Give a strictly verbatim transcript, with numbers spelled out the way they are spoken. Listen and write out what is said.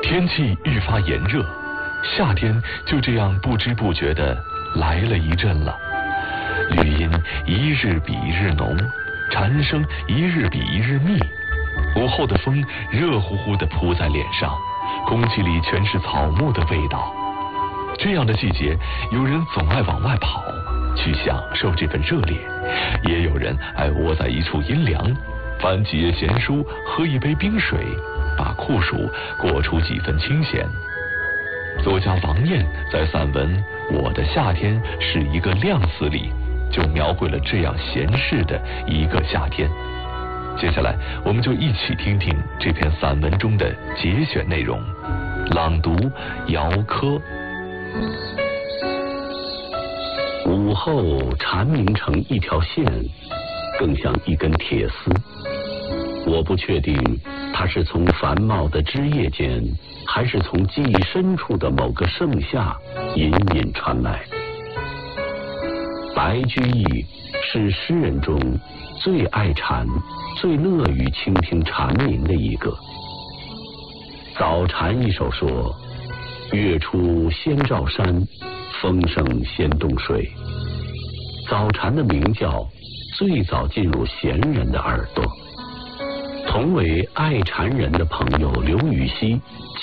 天气愈发炎热，夏天就这样不知不觉地来了一阵了。绿荫一日比一日浓，蝉声一日比一日密。午后的风热乎乎地扑在脸上，空气里全是草木的味道。这样的季节，有人总爱往外跑，去享受这份热烈，也有人爱窝在一处阴凉，翻几页闲书，喝一杯冰水，把酷暑过出几分清闲。作家王燕在散文《我的夏天是一个亮丝》里，就描绘了这样闲适的一个夏天。接下来，我们就一起听听这篇散文中的节选内容。朗读姚科。 午后缠绵成一条线，更像一根铁丝。我不确定它是从繁茂的枝叶间，还是从记忆深处的某个盛夏隐隐传来。白居易是诗人中最爱蝉、最乐于倾听蝉鸣的一个。早蝉一首说：月出先照山，风声先动水。早蝉的鸣叫最早进入闲人的耳朵。同为爱蝉人的朋友刘禹锡